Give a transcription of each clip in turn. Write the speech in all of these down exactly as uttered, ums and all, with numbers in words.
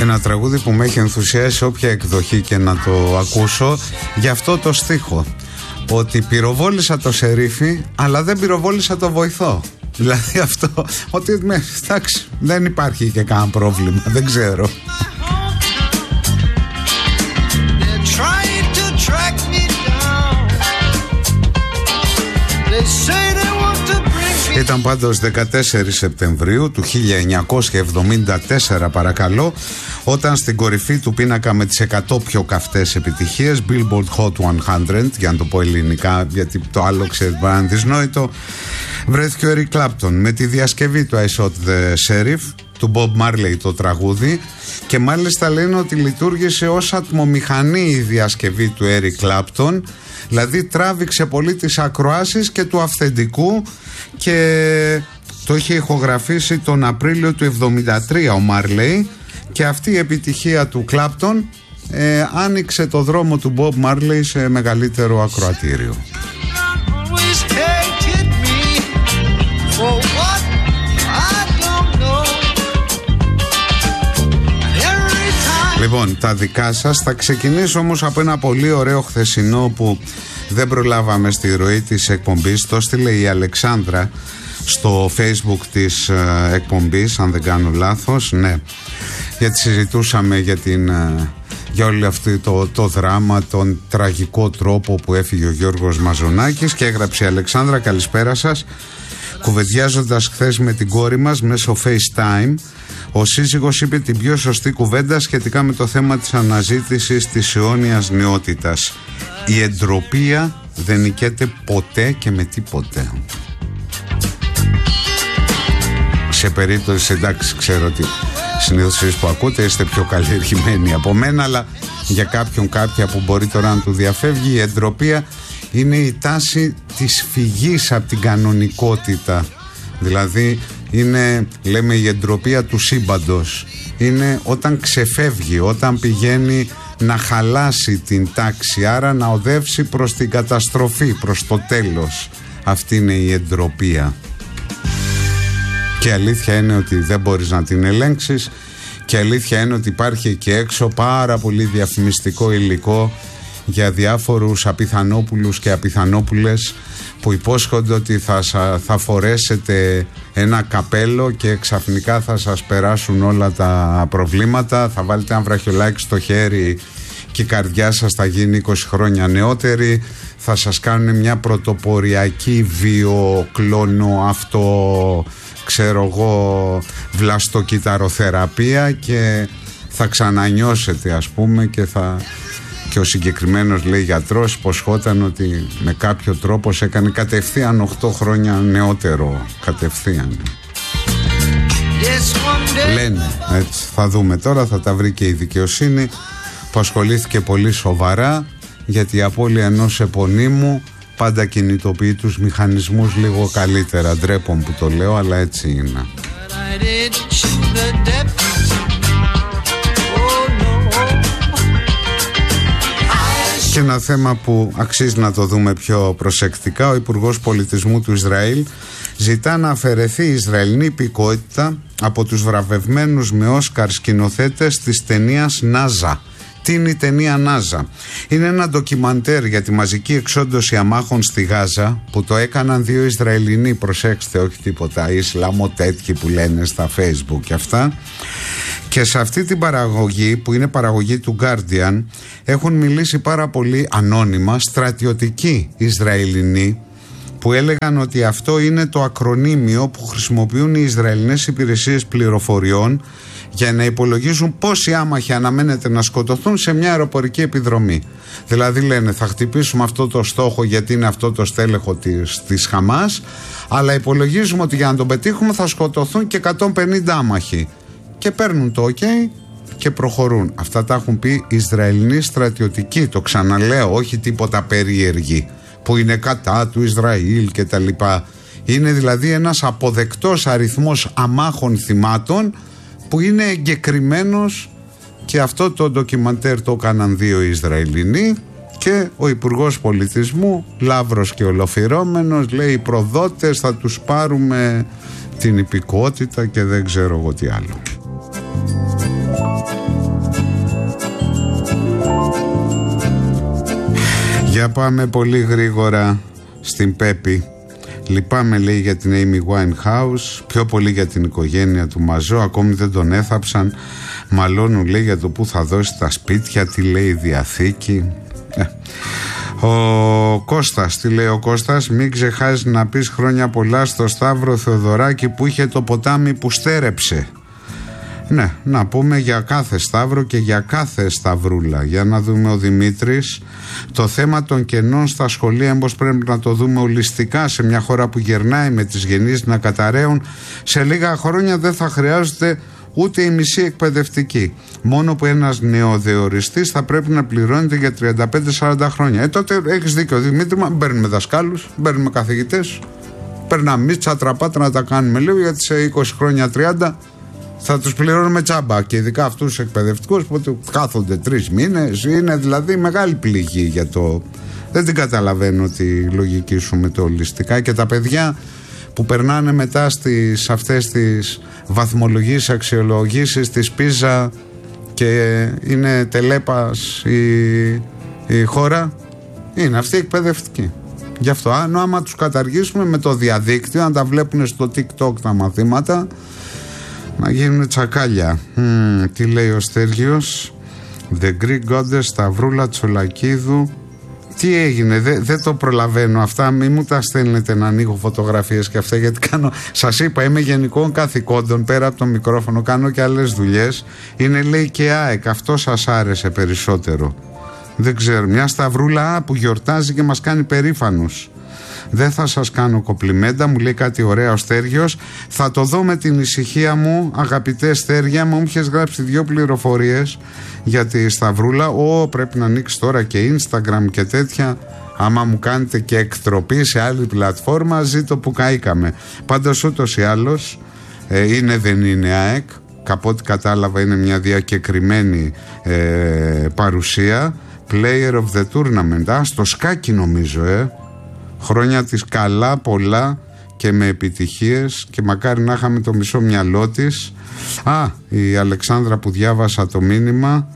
Ένα τραγούδι που με έχει ενθουσιάσει όποια εκδοχή και να το ακούσω, γι' αυτό το στίχο. Ότι πυροβόλησα το σερίφι, αλλά δεν πυροβόλησα το βοηθό. Δηλαδή αυτό, ότι με, εντάξει, δεν υπάρχει και κανένα πρόβλημα, δεν ξέρω. Ήταν πάντως δεκατέσσερις Σεπτεμβρίου του χίλια εννιακόσια εβδομήντα τέσσερα, παρακαλώ, όταν στην κορυφή του πίνακα με τις εκατό πιο καυτές επιτυχίες, Billboard Hot εκατό, για να το πω ελληνικά, γιατί το άλλο ξέρετε μπορεί να είναι δυσνόητο, βρέθηκε ο Eric Clapton με τη διασκευή του I Shot the Sheriff, του Bob Marley το τραγούδι, και μάλιστα λένε ότι λειτουργήσε ως ατμομηχανή η διασκευή του Eric Clapton, δηλαδή τράβηξε πολύ τις ακροάσεις και του αυθεντικού, και το είχε ηχογραφήσει τον Απρίλιο του εβδομήντα τρία ο Marley, και αυτή η επιτυχία του Clapton ε, άνοιξε το δρόμο του Bob Marley σε μεγαλύτερο ακροατήριο. Λοιπόν, τα δικά σας θα ξεκινήσω όμως από ένα πολύ ωραίο χθεσινό που δεν προλάβαμε στη ροή της εκπομπής. Το έστειλε η Αλεξάνδρα στο Facebook της ε, εκπομπής, αν δεν κάνω λάθος. Ναι, γιατί συζητούσαμε για, την, ε, για όλο αυτό το, το δράμα, τον τραγικό τρόπο που έφυγε ο Γιώργος Μαζονάκης, και έγραψε η Αλεξάνδρα: καλησπέρα σας. Κουβεντιάζοντας χθες με την κόρη μας μέσω FaceTime, ο σύζυγος είπε την πιο σωστή κουβέντα σχετικά με το θέμα της αναζήτησης της αιώνιας νεότητας. Η εντροπία δεν νικέται ποτέ και με τίποτε. Σε περίπτωση, εντάξει, ξέρω ότι συνήθως εσείς που ακούτε είστε πιο καλλιεργημένοι από μένα, αλλά για κάποιον κάποια που μπορεί τώρα να του διαφεύγει, η εντροπία είναι η τάση της φυγής από την κανονικότητα. Δηλαδή είναι, λέμε, η εντροπία του σύμπαντος. Είναι όταν ξεφεύγει, όταν πηγαίνει να χαλάσει την τάξη, άρα να οδεύσει προς την καταστροφή, προς το τέλος. Αυτή είναι η εντροπία. Και αλήθεια είναι ότι δεν μπορείς να την ελέγξεις, και αλήθεια είναι ότι υπάρχει εκεί έξω πάρα πολύ διαφημιστικό υλικό για διάφορους απιθανόπουλους και απιθανόπουλες που υπόσχονται ότι θα, θα φορέσετε ένα καπέλο και ξαφνικά θα σας περάσουν όλα τα προβλήματα, θα βάλετε ένα βραχιολάκι στο χέρι και η καρδιά σας θα γίνει είκοσι χρόνια νεότερη, θα σας κάνουν μια πρωτοποριακή βιοκλόνο αυτό, ξέρω εγώ, βλαστοκυταροθεραπεία, και θα ξανανιώσετε, ας πούμε, και θα... Και ο συγκεκριμένος, λέει, γιατρός υποσχόταν ότι με κάποιο τρόπο σε έκανε κατευθείαν οκτώ χρόνια νεότερο. Κατευθείαν. Λένε, έτσι, θα δούμε τώρα, θα τα βρει και η δικαιοσύνη, που ασχολήθηκε πολύ σοβαρά, γιατί η απώλεια ενός επωνύμου πάντα κινητοποιεί τους μηχανισμούς λίγο καλύτερα. Ντρέπον που το λέω, αλλά έτσι είναι. Και ένα θέμα που αξίζει να το δούμε πιο προσεκτικά: ο Υπουργός Πολιτισμού του Ισραήλ ζητά να αφαιρεθεί η Ισραηλινή υπηκότητα από τους βραβευμένους με Όσκαρ σκηνοθέτες της ταινίας Νάζα. Τι είναι η ταινία Νάζα? Είναι ένα ντοκιμαντέρ για τη μαζική εξόντωση αμάχων στη Γάζα, που το έκαναν δύο Ισραηλινοί, προσέξτε, όχι τίποτα Ισλαμοτέτοιοι που λένε στα Facebook και αυτά. Και σε αυτή την παραγωγή, που είναι παραγωγή του Guardian, έχουν μιλήσει πάρα πολύ ανώνυμα στρατιωτικοί Ισραηλινοί, που έλεγαν ότι αυτό είναι το ακρονίμιο που χρησιμοποιούν οι Ισραηλινές υπηρεσίες πληροφοριών για να υπολογίζουν πόσοι άμαχοι αναμένεται να σκοτωθούν σε μια αεροπορική επιδρομή. Δηλαδή λένε, θα χτυπήσουμε αυτό το στόχο γιατί είναι αυτό το στέλεχο της, της Χαμάς, αλλά υπολογίζουμε ότι για να τον πετύχουμε θα σκοτωθούν και εκατόν πενήντα άμαχοι. Και παίρνουν το ok και προχωρούν. Αυτά τα έχουν πει οι Ισραηλινοί στρατιωτικοί, το ξαναλέω, όχι τίποτα περίεργοι που είναι κατά του Ισραήλ και τα λοιπά. Είναι δηλαδή ένας αποδεκτός αριθμός αμάχων θυμάτων που είναι εγκεκριμένος, και αυτό το ντοκιμαντέρ το έκαναν δύο Ισραηλινοί, και ο Υπουργός Πολιτισμού, Λαύρος και ολοφυρώμενος, λέει οι προδότες θα τους πάρουμε την υπηκότητα και δεν ξέρω εγώ τι άλλο. Για πάμε πολύ γρήγορα στην Πέπη. Λυπάμαι, λέει, για την Amy Winehouse, πιο πολύ για την οικογένεια του Μαζό, ακόμη δεν τον έθαψαν. Μαλώνουν, λέει, για το που θα δώσει τα σπίτια, τι λέει η Διαθήκη. ε. Ο Κώστας, τι λέει ο Κώστας? Μην ξεχάσεις να πεις χρόνια πολλά στο Σταύρο Θεοδωράκη που είχε το ποτάμι που στέρεψε. Ναι, να πούμε για κάθε Σταύρο και για κάθε Σταυρούλα. Για να δούμε ο Δημήτρης. Το θέμα των κενών στα σχολεία, εμπως πρέπει να το δούμε ολιστικά σε μια χώρα που γερνάει με τις γεννήσεις να καταραίουν. Σε λίγα χρόνια δεν θα χρειάζεται ούτε η μισή εκπαιδευτική. Μόνο που ένας νεοδιοριστής θα πρέπει να πληρώνεται για τριάντα πέντε σαράντα χρόνια. Ε, τότε έχεις δίκιο, Δημήτρη, μα παίρνουμε δασκάλους, παίρνουμε καθηγητές, παίρναμε εμείς τσατραπάτα να τα κάνουμε λίγο, γιατί σε είκοσι χρόνια, τριάντα θα τους πληρώνουμε τσάμπα. Και ειδικά αυτούς τους εκπαιδευτικούς που κάθονται τρεις μήνες. Είναι δηλαδή μεγάλη πληγή για το. Δεν την καταλαβαίνω τη λογική σου με το ολιστικά. Και τα παιδιά που περνάνε μετά στις αυτές τις βαθμολογίες, αξιολογήσεις της Πίζα και είναι τελέπας η, η χώρα, είναι αυτή η εκπαιδευτική. Γι' αυτό, αν άμα τους καταργήσουμε με το διαδίκτυο, αν τα βλέπουν στο TikTok τα μαθήματα, να γίνουν τσακάλια. Mm, τι λέει ο Στέργιος? The Greek Goddess, Σταυρούλα Τσολακίδου. Τι έγινε, δεν δε το προλαβαίνω αυτά. Μην μου τα στέλνετε να ανοίγω φωτογραφίες και αυτά, γιατί κάνω. Σας είπα, είμαι γενικών καθηκόντων πέρα από το μικρόφωνο. Κάνω και άλλες δουλειές. Είναι, λέει, και ΑΕΚ. Αυτό σας άρεσε περισσότερο? Δεν ξέρω. Μια Σταυρούλα που γιορτάζει και μας κάνει περήφανους. Δεν θα σας κάνω κοπλιμέντα, μου λέει κάτι ωραία ο Στέργιος. Θα το δω με την ησυχία μου, αγαπητέ Στέργια μου. Μου είχες γράψει δύο πληροφορίες για τη Σταυρούλα. Ω, πρέπει να ανοίξει τώρα και Instagram και τέτοια. Άμα μου κάνετε και εκτροπή σε άλλη πλατφόρμα, ζήτω που καήκαμε. Πάντως ούτως ή άλλως, ε, είναι δεν είναι ΑΕΚ. Από ό,τι κατάλαβα είναι μια διακεκριμένη ε, παρουσία. Player of the tournament. Α, στο σκάκι νομίζω, ε. Χρόνια της καλά, πολλά και με επιτυχίες, και μακάρι να είχαμε το μισό μυαλό της. Α, η Αλεξάνδρα που διάβασα το μήνυμα.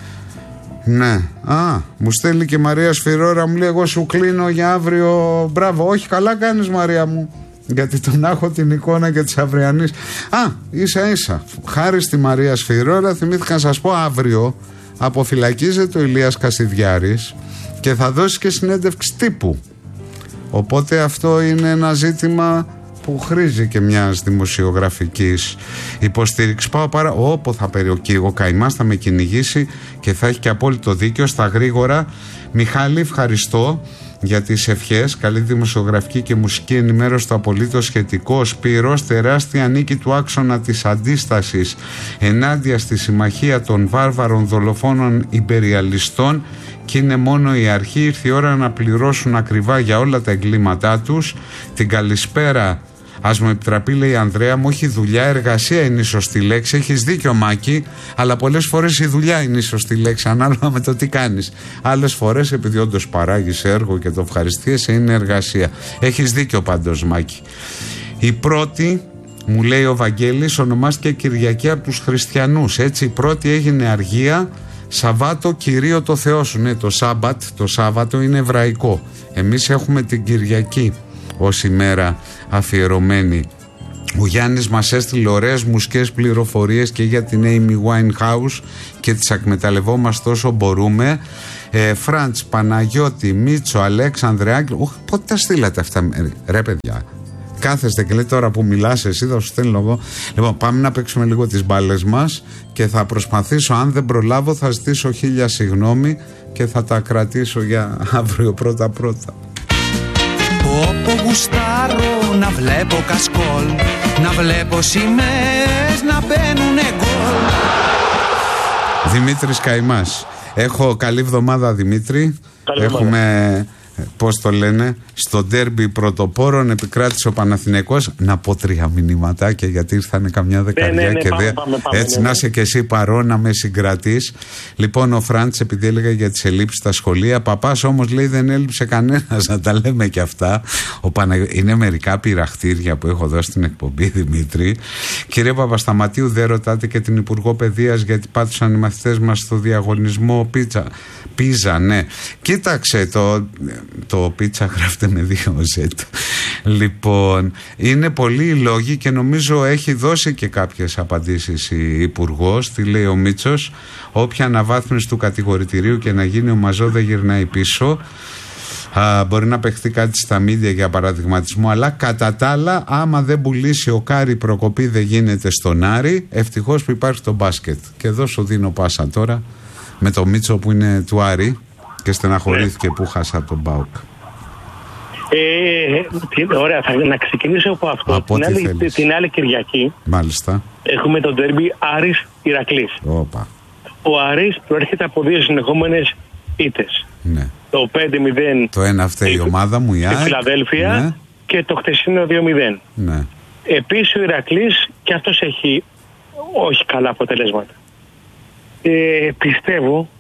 Ναι, α, μου στέλνει και Μαρία Σφυρώρα, μου λέει εγώ σου κλείνω για αύριο. Μπράβο, όχι, καλά κάνεις Μαρία μου, γιατί τον έχω την εικόνα και της αυριανής. Α, ίσα ίσα, χάρη στη Μαρία Σφυρώρα θυμήθηκα να σας πω, αύριο αποφυλακίζεται ο Ηλίας Κασιδιάρης και θα δώσει και συνέντευξη τύπου. Οπότε αυτό είναι ένα ζήτημα που χρήζει και μιας δημοσιογραφικής υποστήριξης. Πάω πάρα, όπου θα περιοκεί ο Καημάς, θα με κυνηγήσει και θα έχει και απόλυτο δίκιο. Στα γρήγορα, Μιχάλη, ευχαριστώ για τις ευχές. Καλή δημοσιογραφική και μουσική ενημέρωση στο απολύτως σχετικό. Σπύρος, τεράστια νίκη του άξονα της αντίστασης ενάντια στη συμμαχία των βάρβαρων δολοφόνων υπεριαλιστών, και είναι μόνο η αρχή. Ήρθε η ώρα να πληρώσουν ακριβά για όλα τα εγκλήματά τους. Την καλησπέρα, ας μου επιτραπεί, λέει η Ανδρέα μου, όχι δουλειά, εργασία είναι η σωστή λέξη. Έχεις δίκιο Μάκη, αλλά πολλές φορές η δουλειά είναι η σωστή λέξη, ανάλογα με το τι κάνεις. Άλλες φορές, επειδή όντως παράγεις έργο και το ευχαριστιέσαι, είναι εργασία. Έχεις δίκιο πάντως Μάκη. Η πρώτη, μου λέει ο Βαγγέλης, ονομάστηκε Κυριακή από τους χριστιανούς. Έτσι, η πρώτη έγινε αργία. Σαββάτο Κυρίω το Θεό σου. Ναι, το Σάμπατ, το Σάββατο είναι εβραϊκό. Εμείς έχουμε την Κυριακή ως ημέρα αφιερωμένη. Ο Γιάννης μας έστειλε ωραίες μουσικές πληροφορίες και για την Amy Winehouse και τις εκμεταλλευόμαστε όσο μπορούμε. ε, Φραντς, Παναγιώτη, Μίτσο, Αλέξανδρε, Άγγελο. Όχι, πότε τα στείλατε αυτά, ρε παιδιά? Κάθεστε και λέτε τώρα που μιλάς εσύ, θα σου στέλνω εγώ. Λοιπόν, πάμε να παίξουμε λίγο τις μπάλες μας και θα προσπαθήσω, αν δεν προλάβω θα ζητήσω χίλια συγγνώμη και θα τα κρατήσω για αύριο πρώτα πρώτα. Όπου γουστάρω να βλέπω κασκόλ, να βλέπω σημαίες να μπαίνουνε γκολ. Δημήτρης Καημάς. Έχω καλή εβδομάδα Δημήτρη. Καλή Έχουμε πώς το λένε, στο ντέρμπι πρωτοπόρων επικράτησε ο Παναθηναϊκός. Να πω τρία μηνύματάκια γιατί ήρθανε καμιά δεκαριά ναι, ναι, ναι, και πάμε, δε... πάμε, πάμε, έτσι ναι, ναι. να είσαι και εσύ παρόν να με συγκρατείς. Λοιπόν, ο Φραντς, επειδή έλεγα για τις ελλείψεις στα σχολεία, παπάς όμως λέει δεν έλειψε κανένας, να τα λέμε και αυτά. Ο Πανα... Είναι μερικά πειραχτήρια που έχω δώσει στην εκπομπή, Δημήτρη. Κύριε Παπασταματίου, δεν ρωτάτε και την Υπουργό Παιδείας γιατί πάτουσαν οι μαθητές μας στο διαγωνισμό πίτσα. Πίζα, ναι. Κοίταξε, το, το πίτσα γράφεται με δύο ζέτα. Λοιπόν, είναι πολλοί οι λόγοι και νομίζω έχει δώσει και κάποιες απαντήσεις η Υπουργός. Τι λέει ο Μίτσος? Όποια αναβάθμιση του κατηγορητηρίου και να γίνει ο μαζό δεν γυρνάει πίσω. Α, μπορεί να παιχτεί κάτι στα μίντια για παραδειγματισμό, αλλά κατά τα άλλα, άμα δεν πουλήσει ο Κάρι, προκοπή δεν γίνεται στον Άρη. Ευτυχώς που υπάρχει το μπάσκετ. Και εδώ σου δίνω πάσα τώρα με το Μίτσο που είναι του Άρη και στεναχωρήθηκε ναι. που χάσα τον ΠΑΟΚ. Ε, ωραία, θα να ξεκινήσω από αυτό. Από την, άλλη, την άλλη Κυριακή Μάλιστα. έχουμε τον ντέρμπι Άρης Ηρακλής. Όπα. Ο Άρης προέρχεται από δύο συνεχόμενες ήττες. Ναι. Το πέντε μηδέν το ένα αυτή η ομάδα μου, η στη Φιλαδέλφια ναι. και το χτεσινό δύο μηδέν. Ναι. Επίσης ο Ηρακλής και αυτός έχει όχι καλά αποτελέσματα. Ε, πιστεύω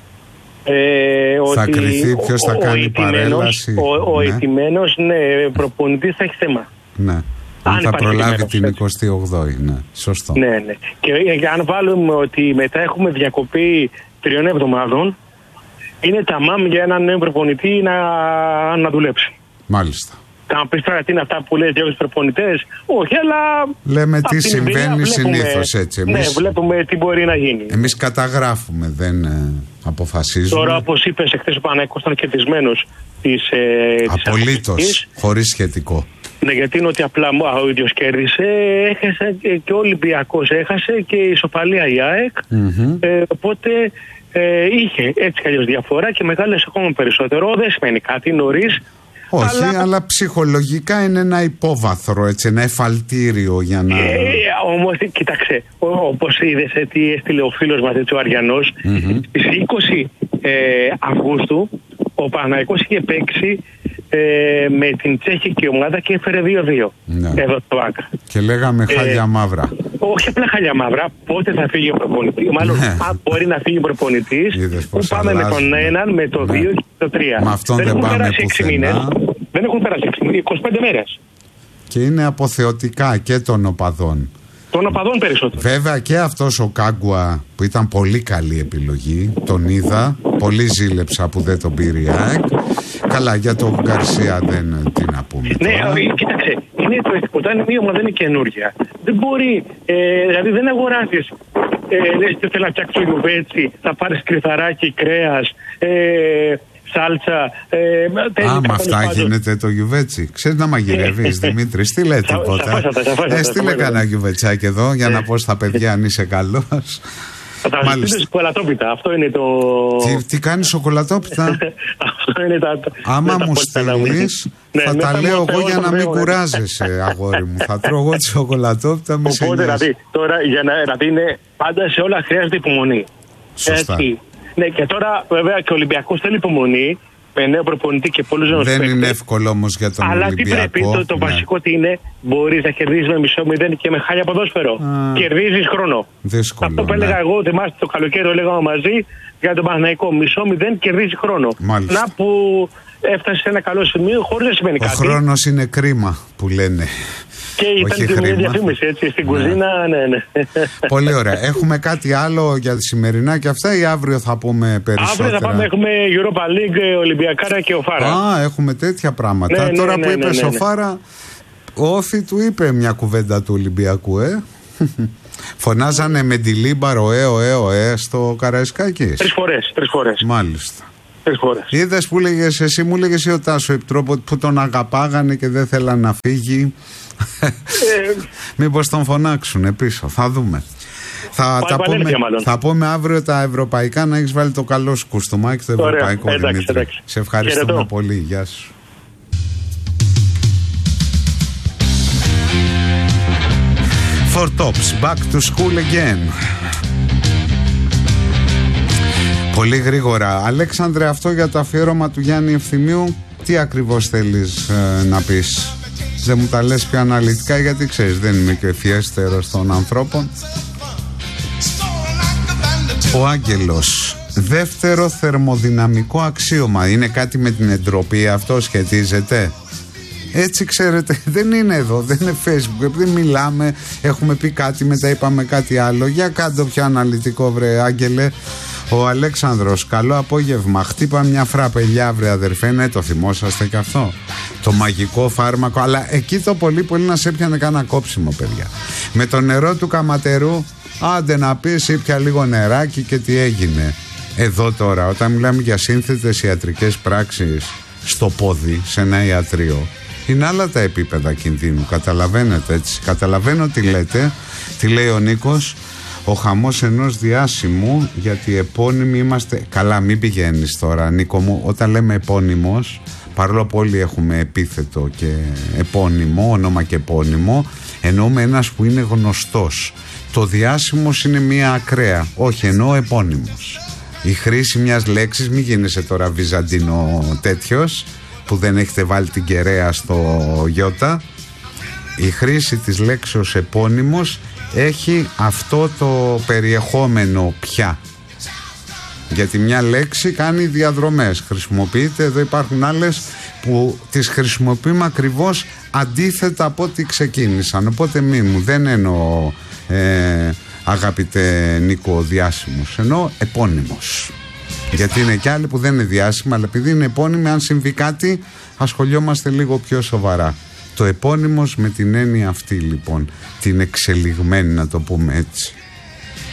ε, θα ότι κριθεί ποιος θα κάνει ο παρέλαση. Ο, ο ναι. ετημένος ναι, προπονητής θα έχει θέμα. Ναι. Αν θα προλάβει την εικοστή ογδόη. Ναι. Σωστό. Ναι, ναι. Και αν βάλουμε ότι μετά έχουμε διακοπή τριών εβδομάδων, είναι τα μάμ για έναν νέο προπονητή να, να δουλέψει. Μάλιστα. Θα πεις τώρα τι είναι αυτά που λέει διότι προπονητές. Όχι, αλλά λέμε τι συμβαίνει συνήθως έτσι. Εμείς, ναι, βλέπουμε τι μπορεί να γίνει. Εμείς καταγράφουμε, δεν ε, αποφασίζουμε. Τώρα, όπως είπες, εχθές ο Παναθηναϊκός ήταν κερδισμένος της ε, απολύτως, χωρίς σχετικό. Ναι, γιατί είναι ότι απλά ο ίδιος κέρδισε, έχασε και ο Ολυμπιακός έχασε και η ισοπαλία η ΑΕΚ. Mm-hmm. Ε, οπότε ε, είχε έτσι κι αλλιώς διαφορά και μεγάλες ακόμα περισσότερο. Δεν σημαίνει κάτι νωρίς. Όχι, αλλά... αλλά ψυχολογικά είναι ένα υπόβαθρο, έτσι, ένα εφαλτήριο για να... Ε, όμως, κοίταξε, όπως είδες τι έστειλε ο φίλος μας, έτσι, ο Αριανός, mm-hmm. στις είκοσι ε, Αυγούστου ο Παναθηναϊκός είχε παίξει ε, με την τσέχικη ομάδα και έφερε δύο δύο. Ναι. Εδώ το ΆΚΑ. Και λέγαμε χάλια ε, μαύρα. Όχι απλά χάλια μαύρα, πότε θα φύγει ο προπονητής. Μάλλον ναι. αν μπορεί να φύγει ο προπονητής. Που πάμε αλλάζει. Με τον έναν, με το ναι. δύο και το τρία. Με αυτόν δεν, δεν πάμε πουθενά. Δεν έχουν περάσει έξι μήνες, είκοσι πέντε μέρες. Και είναι αποθεωτικά και των οπαδών. Των οπαδών περισσότερο. Βέβαια και αυτός ο Κάγκουα που ήταν πολύ καλή επιλογή, τον είδα, πολύ ζήλεψα που δεν τον πήρε η ΑΕΚ. Καλά, για τον Γκαρσία δεν τι να πούμε. Ναι, τώρα. Κοίταξε, είναι το εκτυπωτά, είναι μία ομάδα, είναι καινούργια. Δεν μπορεί, ε, δηλαδή δεν αγοράζεις, ε, λες τι θέλω να φτιάξω γιουβέτσι, θα πάρεις κρυθαράκι, κρέας, ε, σάλτσα. Ε, Α, με αυτά πάντως. Γίνεται το γιουβέτσι. Ξέρεις να μαγειρεύεις, Δημήτρη, στείλε τίποτα. Ε, στείλε κανένα γιουβετσάκι εδώ για να πω στα παιδιά αν είσαι καλός. Θα τα στείλω σοκολατόπιτα, αυτό είναι το... Τι, τι κάνεις σοκολατόπιτα? Αυτό είναι τα... Άμα μου στείλεις, ναι, θα τα λέω εγώ για να μην κουράζεσαι, αγόρι μου. Θα τρώω εγώ τη σοκολατόπιτα, μη σε νοιάζει. Δηλαδή, τώρα, για να, δηλαδή είναι, πάντα σε όλα χρειάζεται υπομονή. Σωστά. Έτσι. Ναι, και τώρα βέβαια και ο Ολυμπιακός θέλει υπομονή. Με νέο προπονητή και πολλούς νέους δεν παίκτες. Είναι εύκολο όμως για τον αλλά Ολυμπιακό. Αλλά τι πρέπει, το, το ναι. βασικό τι είναι, μπορείς να κερδίσεις με μισό μηδέν και με χάλια ποδόσφαιρο. Α, κερδίζεις χρόνο. Δύσκολο. Αυτό που έλεγα ναι. εγώ, θυμάστε το καλοκαίρι, έλεγαμε μαζί για τον Παναθηναϊκό. Μισό μηδέν κερδίζει χρόνο. Μάλιστα. Να που έφτασε σε ένα καλό σημείο χωρίς να σημαίνει ο κάτι. Ο χρόνος είναι κρίμα που λένε. Και ήταν και μια διαφήμιση έτσι στην ναι. κουζίνα, ναι, ναι. Πολύ ωραία. Έχουμε κάτι άλλο για τη σημερινά και αυτά ή αύριο θα πούμε περισσότερα? Αύριο θα πάμε, έχουμε Europa League, Ολυμπιακάρα και ο Φάρα. Α, έχουμε τέτοια πράγματα. Ναι, ναι, Τώρα ναι, που ναι, είπες ναι, ναι, ο Φάρα, ο Όφη του είπε μια κουβέντα του Ολυμπιακού, ε. Φωνάζανε με τη Λίμπαρο, ε, ο, ε, ο, ε, στο Καραϊσκάκης. Τρεις φορές, τρεις φορές. Μάλιστα. Είδες που λέγες εσύ, μου λέγες ο Τάσο Επιτρόπο που τον αγαπάγανε και δεν θέλαν να φύγει. Ε, μήπως τον φωνάξουν πίσω, θα δούμε. Θα, τα πούμε, θα πούμε αύριο τα ευρωπαϊκά, να έχεις βάλει το καλό σου κουστούμάκι το ευρωπαϊκό. Εντάξει, Δημήτρη. εντάξει. Σε ευχαριστούμε Χαιρετώ. Πολύ. Γεια σου. Four Tops, back to school again. Πολύ γρήγορα. Αλέξανδρε, αυτό για το αφιέρωμα του Γιάννη Ευθυμίου τι ακριβώς θέλεις ε, να πεις? Δεν μου τα λες πιο αναλυτικά, γιατί ξέρεις δεν είμαι και ο ευφιέστερος των ανθρώπων. Ο Άγγελος, δεύτερο θερμοδυναμικό αξίωμα. Είναι κάτι με την εντροπή αυτό, σχετίζεται? Έτσι ξέρετε, δεν είναι εδώ, δεν είναι Facebook, δεν μιλάμε, έχουμε πει κάτι, μετά είπαμε κάτι άλλο. Για κάτω πιο αναλυτικό, βρε Άγγελε. Ο Αλέξανδρος, καλό απόγευμα. Χτύπα μια φραπελιά, βρε αδερφέ. Ναι, το θυμόσαστε και αυτό? Το μαγικό φάρμακο. Αλλά εκεί το πολύ πολύ να σε έπιανε κάνα κόψιμο, παιδιά. Με το νερό του καματερού, άντε να πεις, ήπια λίγο νεράκι και τι έγινε. Εδώ τώρα, όταν μιλάμε για σύνθετες ιατρικές πράξεις στο πόδι, σε ένα ιατρείο, είναι άλλα τα επίπεδα κινδύνου. Καταλαβαίνετε, έτσι? Καταλαβαίνω τι λέτε. Τι λέει ο Νίκος? Ο χαμός ενός διάσημου, γιατί επώνυμοι είμαστε. Καλά, μην πηγαίνεις τώρα, Νίκο μου. Όταν λέμε επώνυμος, παρόλο που όλοι έχουμε επίθετο και επώνυμο, όνομα και επώνυμο, εννοούμε ένας που είναι γνωστός. Το διάσημος είναι μία ακραία. Όχι, εννοώ επώνυμος. Η χρήση μιας λέξης, μην γίνεσαι τώρα βυζαντινό τέτοιος που δεν έχετε βάλει την κεραία στο γιώτα. Η χρήση της λέξεως επώνυμος έχει αυτό το περιεχόμενο πια. Γιατί μια λέξη κάνει διαδρομές, χρησιμοποιείται. Εδώ υπάρχουν άλλες που τις χρησιμοποιούμε ακριβώς αντίθετα από ό,τι ξεκίνησαν. Οπότε μη μου, δεν εννοώ ε, αγαπητέ Νίκο διάσημος, εννοώ επώνυμος. Γιατί είναι και άλλοι που δεν είναι διάσημα, αλλά επειδή είναι επώνυμοι, αν συμβεί κάτι ασχολιόμαστε λίγο πιο σοβαρά. Το επώνυμος με την έννοια αυτή, λοιπόν, την εξελιγμένη, να το πούμε έτσι.